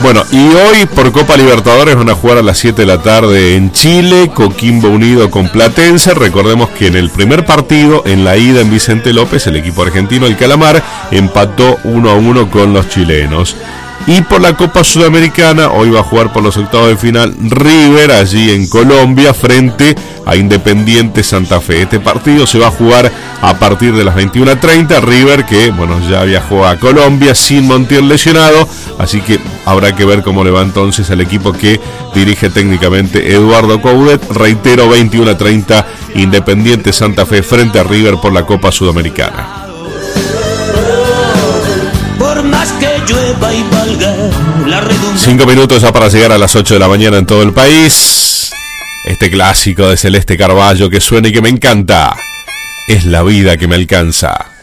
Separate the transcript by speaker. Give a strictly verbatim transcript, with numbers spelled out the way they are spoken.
Speaker 1: Bueno, y hoy por Copa Libertadores van a jugar a las siete de la tarde en Chile, Coquimbo Unido con Platense. Recordemos que en el primer partido, en la ida en Vicente López, el equipo argentino, el Calamar, empató uno a uno con los chilenos. Y por la Copa Sudamericana, hoy va a jugar por los octavos de final River, allí en Colombia, frente a Independiente Santa Fe. Este partido se va a jugar a partir de las veintiuna treinta. River, que bueno, ya viajó a Colombia sin Montiel lesionado, así que habrá que ver cómo le va entonces al equipo que dirige técnicamente Eduardo Coudet. Reitero, veintiuna treinta, Independiente Santa Fe frente a River por la Copa Sudamericana.
Speaker 2: Por más que llueva y valga la redundancia.
Speaker 1: Cinco minutos ya para llegar a las ocho de la mañana en todo el país. Este clásico de Celeste Carballo que suena y que me encanta. Es la vida que me alcanza.